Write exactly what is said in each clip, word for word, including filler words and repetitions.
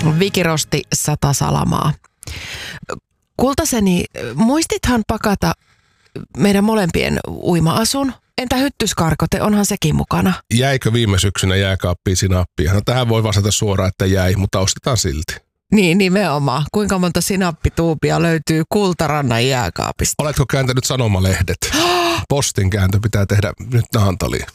Vikirosti sata salamaa. Kultaseni, muistithan pakata meidän molempien uima-asun? Entä hyttyskarkote, onhan sekin mukana? Jäikö viime syksynä jääkaappiin sinappia? No tähän voi vastata suoraan, että jäi, mutta ostetaan silti. Niin, nimenomaan. Kuinka monta sinappituupia löytyy Kultarannan jääkaapista? Oletko kääntänyt sanomalehdet? Postin kääntö pitää tehdä nyt Naantaliin.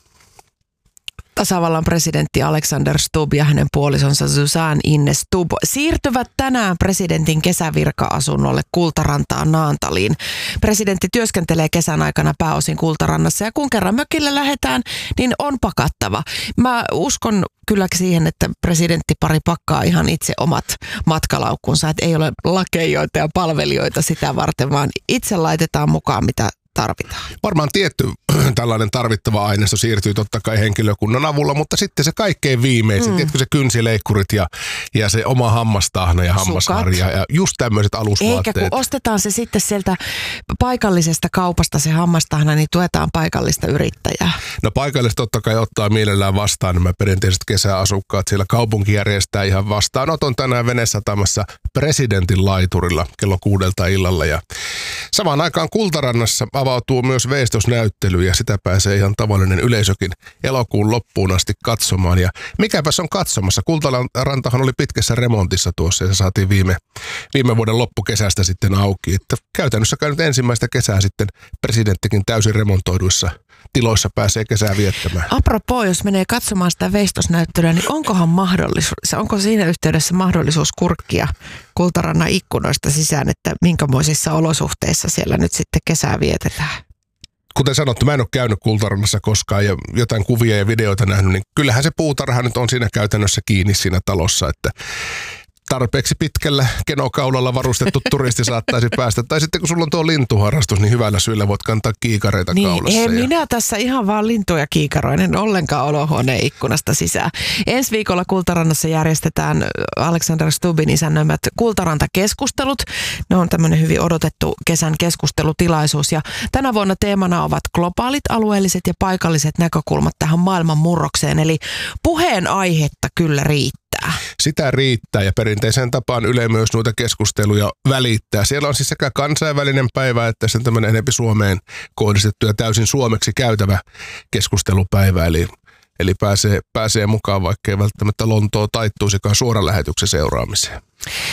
Tasavallan presidentti Alexander Stubb ja hänen puolisonsa Susanne Ines Stubb siirtyvät tänään presidentin kesävirka-asunnolle Kultarantaan Naantaliin. Presidentti työskentelee kesän aikana pääosin Kultarannassa ja kun kerran mökille lähdetään, niin on pakattava. Mä uskon kyllä siihen, että presidentti pari pakkaa ihan itse omat matkalaukkunsa, että ei ole lakeijoita ja palvelijoita sitä varten, vaan itse laitetaan mukaan mitä tarvitaan. Varmaan tietty tällainen tarvittava aineisto siirtyy totta kai henkilökunnan avulla, mutta sitten se kaikkein viimeisin, mm. tiedätkö se kynsileikkurit ja, ja se oma hammastahna ja hammasharja ja just tämmöiset alusvaatteet. Eikä kun ostetaan se sitten sieltä paikallisesta kaupasta se hammastahna, niin tuetaan paikallista yrittäjää. No paikallista totta kai ottaa mielellään vastaan nämä perinteiset kesäasukkaat. Siellä kaupunki järjestää ihan vastaanoton tänään Venesatamassa presidentin laiturilla kello kuudelta illalla ja samaan aikaan Kultarannassa avautuu myös veistosnäyttely ja sitä pääsee ihan tavallinen yleisökin elokuun loppuun asti katsomaan. Ja mikäpäs on katsomassa? Kultarantahan oli pitkässä remontissa tuossa ja se saatiin viime, viime vuoden loppukesästä sitten auki. Että käytännössä nyt ensimmäistä kesää sitten presidenttikin täysin remontoiduissa tiloissa pääsee kesää viettämään. Apropos, jos menee katsomaan sitä veistosnäyttelyä, niin onkohan mahdollisuus, onko siinä yhteydessä mahdollisuus kurkkia Kultarannan ikkunoista sisään, että minkämoisissa olosuhteissa siellä nyt sitten kesää vietetään? Kuten sanottu, mä en ole käynyt Kultarannassa koskaan ja jotain kuvia ja videoita nähnyt, niin kyllähän se puutarha nyt on siinä käytännössä kiinni siinä talossa, että tarpeeksi pitkällä kenokaulalla varustettu turisti saattaisi päästä. Tai sitten kun sulla on tuo lintuharrastus, niin hyvällä syyllä voit kantaa kiikareita niin, kaulassa. Ei, ja... minä tässä ihan vaan lintuja kiikaroinen ollenkaan olohuoneen ikkunasta sisään. Ensi viikolla Kultarannassa järjestetään Alexander Stubbin isännöimät Kultaranta-keskustelut. Ne on tämmöinen hyvin odotettu kesän keskustelutilaisuus. Ja tänä vuonna teemana ovat globaalit, alueelliset ja paikalliset näkökulmat tähän maailman murrokseen. Eli puheenaihetta kyllä riittää. Sitä riittää ja perinteiseen tapaan Yle myös noita keskusteluja välittää. Siellä on siis sekä kansainvälinen päivä että sen tämmöinen enempi Suomeen kohdistettu ja täysin suomeksi käytävä keskustelupäivä. Eli, eli pääsee, pääsee mukaan, vaikka ei välttämättä Lontoa taittuisikaan suoran lähetyksen seuraamiseen.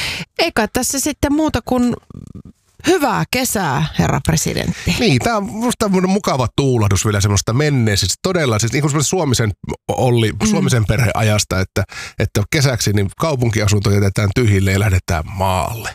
Eikä tässä sitten muuta kuin hyvää kesää, herra presidentti. Niin, tämä on minusta mukava tuulahdus vielä semmoista menneisistä. Todella, siis niin kuin Suomisen Olli, mm. Suomisen perheajasta, että, että kesäksi niin kaupunkiasunto jätetään tyhjille ja lähdetään maalle.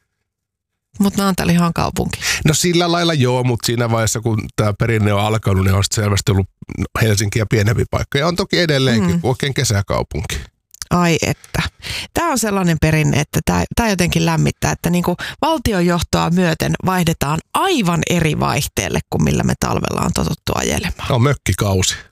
Mutta Naantalihan on kaupunki. No sillä lailla joo, mutta siinä vaiheessa kun tämä perinne on alkanut, niin on selvästi ollut Helsinkiä pienempi paikka. Ja on toki edelleenkin mm. oikein kesäkaupunki. Ai että. Tämä on sellainen perinne, että tämä, tämä jotenkin lämmittää, että niin kuin valtionjohtoa myöten vaihdetaan aivan eri vaihteelle kuin millä me talvella on totuttu ajelemaan. On mökkikausi.